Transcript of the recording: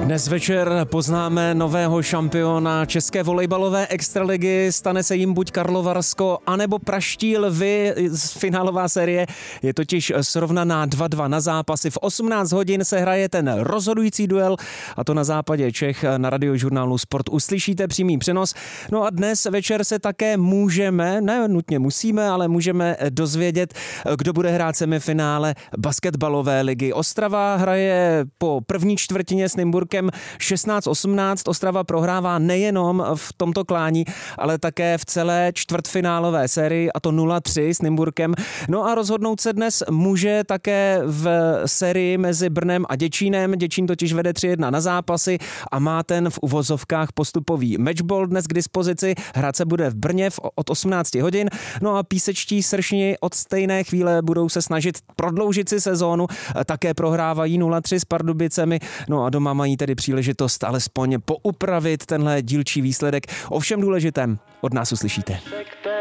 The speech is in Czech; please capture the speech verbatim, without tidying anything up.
Dnes večer poznáme nového šampiona české volejbalové extraligy. Stane se jim buď Karlovarsko, anebo praští Lvy. Finálová série je totiž srovnaná dva dva na zápasy. V osmnáct hodin se hraje ten rozhodující duel, a to na západě Čech. Na radiožurnálu Sport uslyšíte přímý přenos. No a dnes večer se také můžeme, ne nutně musíme, ale můžeme dozvědět, kdo bude hrát semifinále basketbalové ligy. Ostrava hraje po první čtvrtině s Nymburkem šestnáct osmnáct. Ostrava prohrává nejenom v tomto klání, ale také v celé čtvrtfinálové sérii, a to nula tři s Nymburkem. No a rozhodnout se dnes může také v sérii mezi Brnem a Děčínem. Děčín totiž vede tři jedna na zápasy a má ten v uvozovkách postupový matchball dnes k dispozici. Hrát se bude v Brně od osmnáct hodin. No a písečtí Sršni od stejné chvíle budou se snažit prodloužit si sezónu. Také prohrávají nula tři s Pardubicemi. No a doma mají tedy příležitost alespoň poupravit tenhle dílčí výsledek. O všem důležitém od nás uslyšíte.